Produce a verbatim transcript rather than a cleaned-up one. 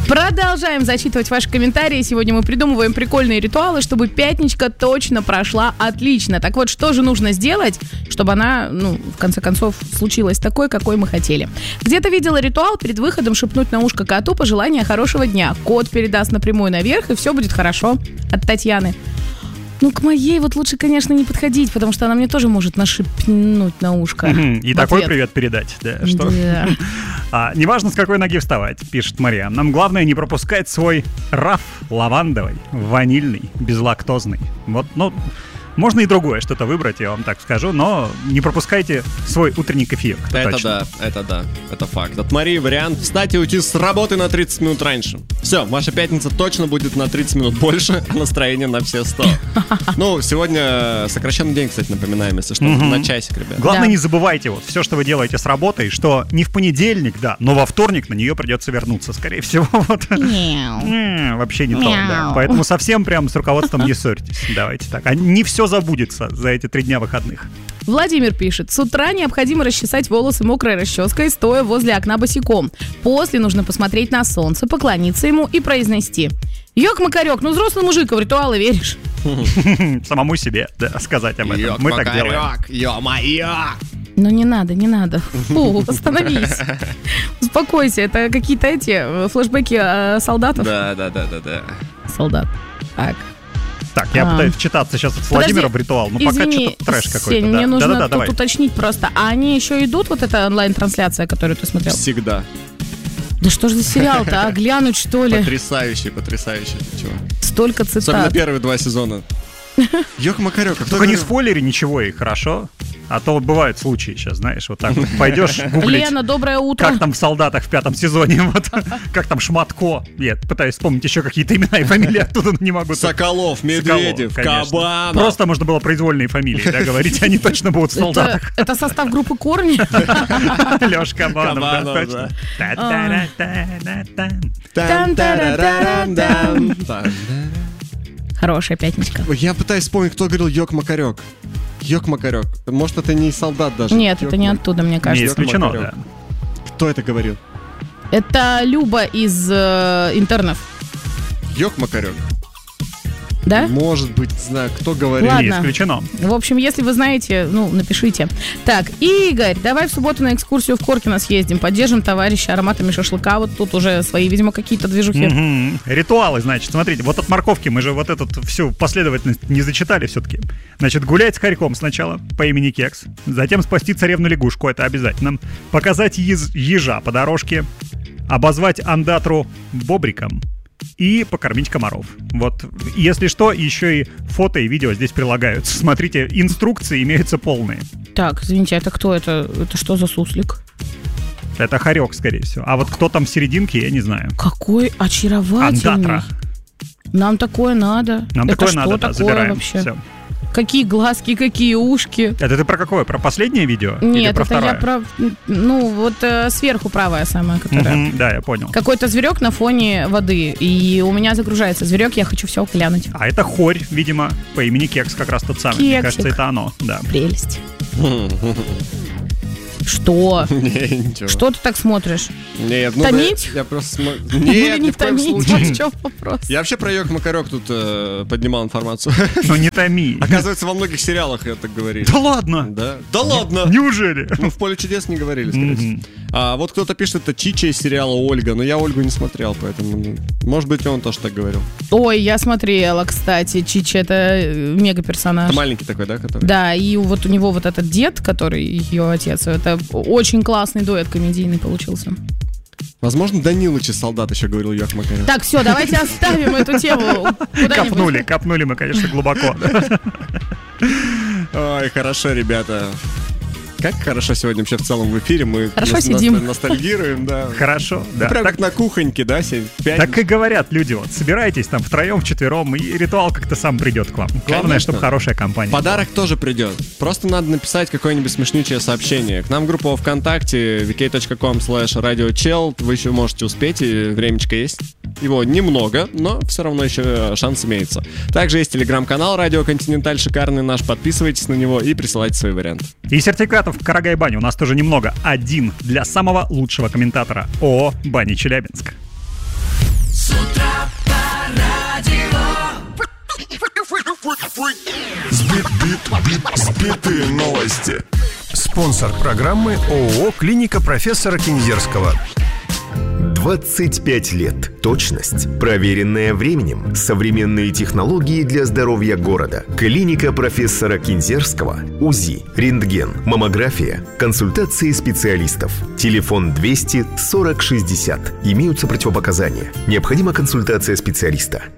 Продолжаем зачитывать ваши комментарии. Сегодня мы придумываем прикольные ритуалы, чтобы пятничка точно прошла отлично. Так вот, что же нужно сделать, чтобы она, ну, в конце концов, случилась такой, какой мы хотели? Где-то видела ритуал перед выходом шепнуть на ушко коту пожелание хорошего дня. Кот передаст напрямую наверх, и все будет хорошо. От Татьяны. Ну, к моей вот лучше, конечно, не подходить, потому что она мне тоже может нашепнуть на ушко. И такой привет передать. Да, что? Да. А, неважно, с какой ноги вставать, пишет Мария. Нам главное не пропускать свой раф лавандовый, ванильный, безлактозный. Вот, ну, можно и другое что-то выбрать, я вам так скажу, но не пропускайте свой утренний кофеек. Это, это точно. да, это да, это факт. От Марии вариант встать и уйти с работы на тридцать минут раньше. Все, ваша пятница точно будет на тридцать минут больше, а настроение на все сто. Ну, сегодня сокращенный день, кстати, напоминаем, если что, на часик, ребят. Главное, Да. не забывайте вот все, что вы делаете с работой, что не в понедельник, да, но во вторник на нее придется вернуться, скорее всего. Вот. Не, вообще не то, да. Поэтому совсем прям с руководством не ссорьтесь. Давайте так. А не все забудется за эти три дня выходных. Владимир пишет: с утра необходимо расчесать волосы мокрой расческой, стоя возле окна босиком. После нужно посмотреть на солнце, поклониться ему и произнести: «Ёк-макарёк, ну взрослый мужик, в ритуалы веришь?» Самому себе, да, сказать об этом. Мы так делаем. Ё-моё! Ну не надо, не надо. Фу, остановись. Успокойся, это какие-то эти э, флешбеки э, солдатов. Да, да, да, да, да. Солдат. Так. Так, я А. пытаюсь вчитаться сейчас с Подожди, Владимира в ритуал, но пока извини, что-то трэш какой-то. Сень, да. мне нужно Да-да-да, тут давай. уточнить просто. А они еще идут, вот эта онлайн-трансляция, которую ты смотрел? Всегда. Да что ж за сериал-то, а? Глянуть, что ли? Потрясающий, потрясающий. Ты чего? Столько Особенно цитат. первые два сезона. Ёк-макарёк, а кто Только не говорил? спойлери ничего и хорошо. А то вот бывают случаи сейчас, знаешь, вот так вот пойдешь гуглить, Лена, доброе утро. как там в «Солдатах» в пятом сезоне, вот, как там Шматко. Нет, пытаюсь вспомнить еще какие-то имена и фамилии, оттуда не могу. Соколов, Медведев, Соколов, конечно. Кабанов. Просто можно было произвольные фамилии, да, говорить, они точно будут в Это, «Солдатах». это состав группы «Корни». Лёш Кабанов, да, Кабанов, точно. Та-та-ра-та-та-та. Тан-тарарарам-дам. Тан. Хорошая пятничка. Ой, я пытаюсь вспомнить, кто говорил Ёк-макарёк. Ёк-макарёк. Может, это не солдат даже. Нет, это не Ёк-ма- оттуда, мне Не кажется. исключено, Макарёк. да. Кто это говорил? Это Люба из э, интернов. Ёк-макарёк. Да? Может быть, не знаю, кто говорил. Ладно. Не исключено. В общем, если вы знаете, ну, напишите. Так, Игорь, давай в субботу на экскурсию в Коркино съездим. Поддержим товарища ароматами шашлыка. Вот тут уже свои, видимо, какие-то движухи. Мгм. Ритуалы, значит, смотрите, вот от морковки мы же вот эту всю последовательность не зачитали все-таки. Значит, гулять с хорьком сначала по имени Кекс, затем спасти царевну лягушку, это обязательно, показать ез- ежа по дорожке, обозвать андатру бобриком и покормить комаров. Вот, если что, еще и фото и видео здесь прилагаются. Смотрите, инструкции имеются полные. Так, извините, это кто это? Это что за суслик? Это хорек, скорее всего. А вот кто там в серединке, я не знаю. Какой очаровательный. Андатра. Нам такое надо. Нам это такое что надо, да, такое забираем. вообще? Всё. Какие глазки, какие ушки. Это ты про какое? Про последнее видео? Или Нет, про это второе? я про... Ну, вот э, сверху правая самая, которая... Мгм, да, я понял. Какой-то зверек на фоне воды, и у меня загружается зверек, я хочу все глянуть. А это хорь, видимо, по имени Кекс, как раз тот самый. Мне Кексик. кажется, это оно, да. Прелесть. Что? Не, ничего. Что ты так смотришь? Нет, ну Томить? да, я просто смотрю. Или Нет, не ни в коем томить? случае. Вот в чем вопрос. Я вообще про Ёк-макарёк тут э, поднимал информацию. Ну не томи. Оказывается, во многих сериалах я так говорили. Да ладно? Да? Да ладно! Неужели? Ну, в «Поле чудес» не говорили, скорее всего. Мгм. А вот кто-то пишет, это Чича из сериала «Ольга», но я Ольгу не смотрел, поэтому, ну, может быть, он тоже так говорил. Ой, я смотрела, кстати, Чичи, это э, мега-персонаж. Это маленький такой, да, который? Да, и вот у него вот этот дед, который ее отец, это очень классный дуэт комедийный получился. Возможно, Данилыч из «Солдат» еще говорил Ёк-макарёк. Так, все, давайте оставим эту тему куда-нибудь. Копнули, копнули мы, конечно, глубоко. Ой, хорошо, ребята. Как хорошо сегодня вообще в целом в эфире. Мы Хорошо ност- сидим. ност- ностальгируем, да. Хорошо, да. Прям Так, как на кухоньке, да, Сень? Пять- так и говорят люди, вот, собирайтесь там втроем, вчетвером, и ритуал как-то сам придет к вам. Главное, Конечно. чтобы хорошая компания. Подарок тоже придет. Просто надо написать какое-нибудь смешнючее сообщение. К нам в группу ВКонтакте ви кей точка ком слэш радиочел. Вы еще можете успеть, и времечко есть. Его немного, но все равно еще шанс имеется. Также есть телеграм-канал Радио Континенталь, шикарный наш. Подписывайтесь на него и присылайте свои варианты. И сертификатов в Карагай-бане у нас тоже немного. Один для самого лучшего комментатора ООО «Бани Челябинск». С утра по радио. Сбит, бит, бит, сбитые новости. Спонсор программы ООО «Клиника профессора Кинзерского». двадцать пять лет. Точность, проверенная временем. Современные технологии для здоровья города. Клиника профессора Кинзерского. УЗИ, рентген, маммография, консультации специалистов. Телефон двести сорок шестьдесят. Имеются противопоказания. Необходима консультация специалиста.